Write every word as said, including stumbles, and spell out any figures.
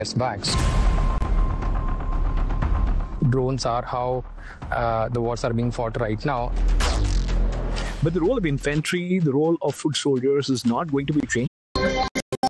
years back. Drones are how uh, the wars are being fought right now. But the role of infantry, the role of foot soldiers is not going to be changed.